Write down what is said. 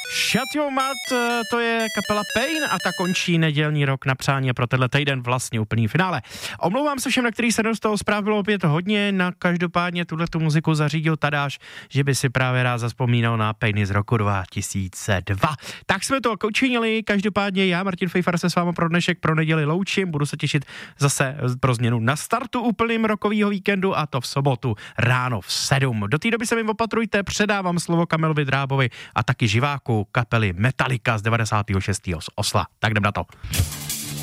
Shut Your Mouth, to je kapela Pain a ta končí nedělní rok na přání a pro tenhle týden vlastně úplný finále. Omlouvám se všem, na který se dostal, zpráv bylo opět hodně, na každopádně tuhletu muziku zařídil Tadáš, že by si právě rád zazpomínal na Painy z roku 2002. Tak jsme to učinili, každopádně já, Martin Fejfar, se s vámi pro dnešek pro neděli loučím, budu se těšit zase pro změnu na startu úplným rokovýho víkendu a to v sobotu ráno v 7. Do té doby se mi opatrujte, předávám slovo Kamilovi Drábovi a taky živáku kapely Metallica z 96. z Osla. Tak jdem na to.